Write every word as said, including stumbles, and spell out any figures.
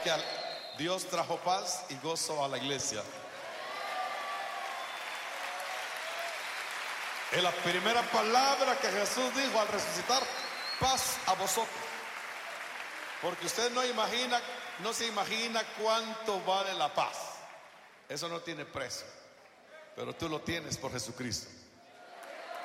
Porque al- Dios trajo paz y gozo a la iglesia. Es la primera palabra que Jesús dijo al resucitar: paz a vosotros. Porque usted no imagina, no se imagina cuánto vale la paz. Eso no tiene precio, pero tú lo tienes por Jesucristo.